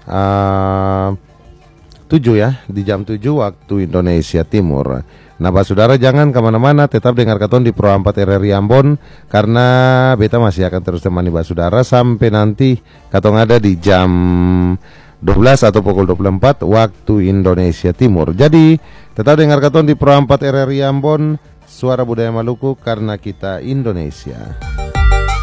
7 ya, di jam 7 waktu Indonesia Timur. Nah, Pak Saudara jangan kemana-mana, tetap dengar katon di Pro 4 RRI Ambon, karena beta masih akan terus temani Pak Saudara sampai nanti katong ada di jam 12 atau pukul 24 waktu Indonesia Timur. Jadi tetap dengar katon di Pro 4 RRI Ambon, suara budaya Maluku karena kita Indonesia.